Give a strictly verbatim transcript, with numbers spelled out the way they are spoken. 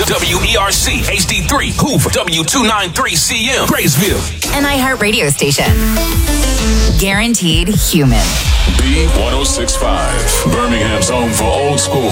W E R C H D three Hoover, W two ninety-three C M Graysville. An iHeart radio station. Guaranteed human. B one oh six point five, Birmingham's home for old school